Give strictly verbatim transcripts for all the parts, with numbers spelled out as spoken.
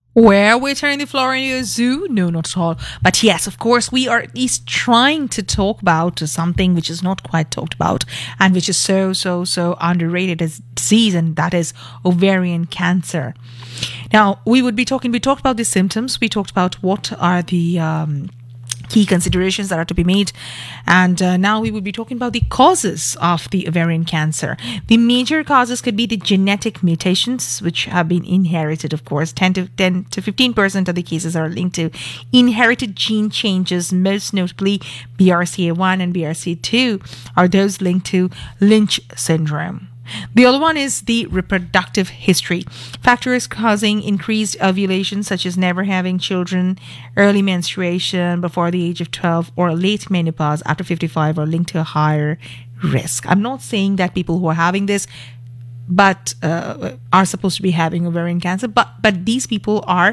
Where we're turning the floor into a zoo? No, not at all. But yes, of course, we are at least trying to talk about something which is not quite talked about and which is so, so, so underrated as disease, and that is ovarian cancer. Now, we would be talking, we talked about the symptoms, we talked about what are the um, key considerations that are to be made. And uh, now we will be talking about the causes of the ovarian cancer. The major causes could be the genetic mutations, which have been inherited, of course. ten to ten to fifteen percent of the cases are linked to inherited gene changes, most notably B R C A one and B R C A two are those linked to Lynch syndrome. The other one is the reproductive history. Factors causing increased ovulation, such as never having children, early menstruation before the age of twelve, or late menopause after fifty-five, are linked to a higher risk. I'm not saying that people who are having this but uh, are supposed to be having ovarian cancer, but, but these people are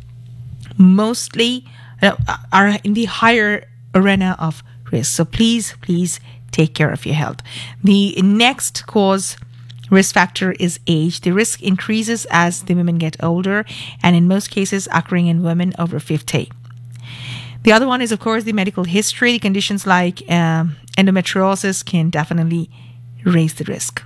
mostly uh, are in the higher arena of risk. So please, please take care of your health. The next cause risk factor is age. The risk increases as the women get older, and in most cases occurring in women over fifty. The other one is, of course, the medical history. The conditions like um, endometriosis can definitely raise the risk.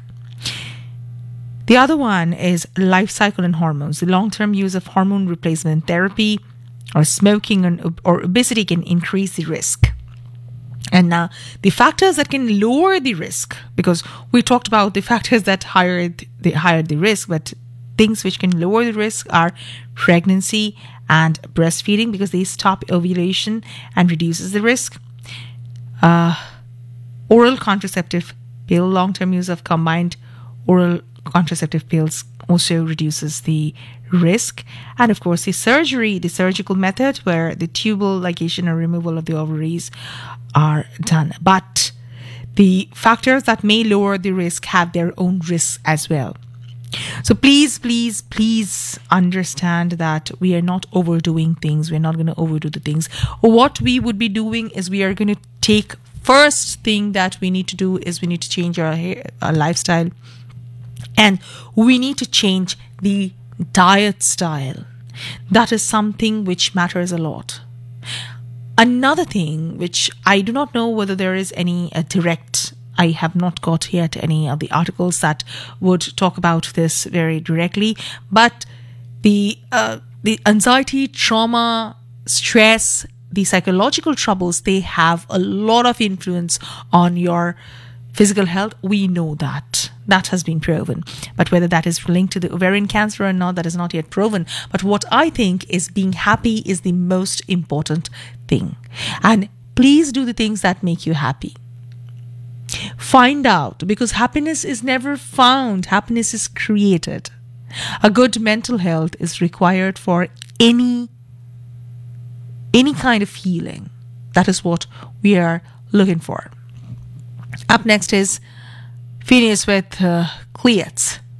The other one is life cycle and hormones. The long-term use of hormone replacement therapy or smoking and, or obesity can increase the risk. And now the factors that can lower the risk, because we talked about the factors that higher the higher the risk, but things which can lower the risk are pregnancy and breastfeeding, because they stop ovulation and reduces the risk. Uh, oral contraceptive pill, long-term use of combined oral contraceptive pills also reduces the risk. And of course, the surgery, the surgical method where the tubal ligation or removal of the ovaries are done. But the factors that may lower the risk have their own risks as well. So please, please, please understand that we are not overdoing things. We're not going to overdo the things. What we would be doing is we are going to take, first thing that we need to do is we need to change our, hair, our lifestyle. And we need to change the diet style. That is something which matters a lot. Another thing which I do not know whether there is any uh, direct, I have not got yet any of the articles that would talk about this very directly, but the uh, the anxiety, trauma, stress, the psychological troubles, they have a lot of influence on your physical health. We know that. That has been proven. But whether that is linked to the ovarian cancer or not, that is not yet proven. But what I think is being happy is the most important thing. And please do the things that make you happy. Find out, because happiness is never found. Happiness is created. A good mental health is required for any, any kind of healing. That is what we are looking for. Up next is Phineas with uh, Cleats.